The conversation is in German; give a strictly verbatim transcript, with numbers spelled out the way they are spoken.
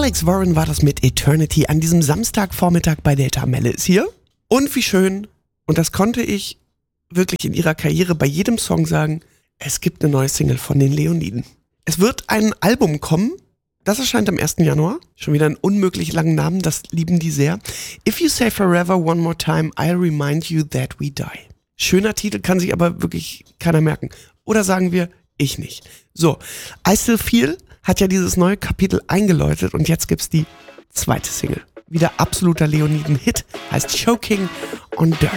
Alex Warren war das mit Eternity an diesem Samstagvormittag bei Delta. Melle ist hier. Und wie schön, und das konnte ich wirklich in ihrer Karriere bei jedem Song sagen, es gibt eine neue Single von den Leoniden. Es wird ein Album kommen, das erscheint am ersten Januar. Schon wieder einen unmöglich langen Namen, das lieben die sehr. If You Say Forever One More Time, I'll Remind You That We Die. Schöner Titel, kann sich aber wirklich keiner merken. Oder sagen wir, ich nicht. So, I Still Feel hat ja dieses neue Kapitel eingeläutet und jetzt gibt's die zweite Single. Wieder absoluter Leoniden-Hit, heißt Choking on Dirt.